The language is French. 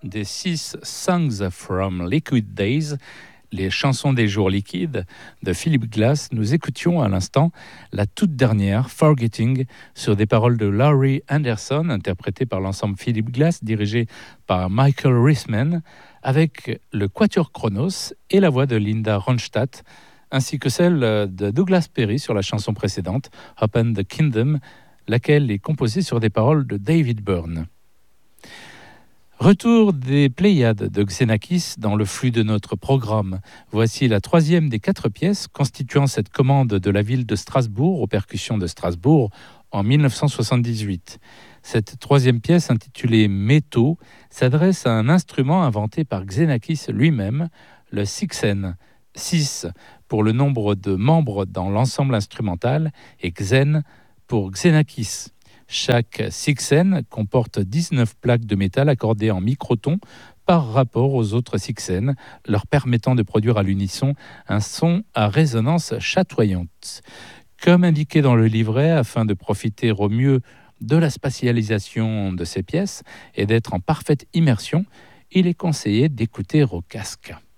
des 6 Songs from Liquid Days, les chansons des jours liquides de Philip Glass. Nous écoutions à l'instant la toute dernière, Forgetting, sur des paroles de Laurie Anderson, interprétée par l'ensemble Philip Glass, dirigé par Michael Risman, avec le Quatuor Chronos et la voix de Linda Ronstadt, ainsi que celle de Douglas Perry sur la chanson précédente, Open the Kingdom, laquelle est composée sur des paroles de David Byrne. Retour des Pléiades de Xenakis dans le flux de notre programme. Voici la troisième des 4 pièces constituant cette commande de la ville de Strasbourg aux percussions de Strasbourg en 1978. Cette troisième pièce, intitulée Métaux, s'adresse à un instrument inventé par Xenakis lui-même, le sixen, 6 pour le nombre de membres dans l'ensemble instrumental et Xen pour Xenakis. Chaque sixen comporte 19 plaques de métal accordées en microtons par rapport aux autres sixen, leur permettant de produire à l'unisson un son à résonance chatoyante. Comme indiqué dans le livret, afin de profiter au mieux de la spatialisation de ces pièces et d'être en parfaite immersion, il est conseillé d'écouter au casque.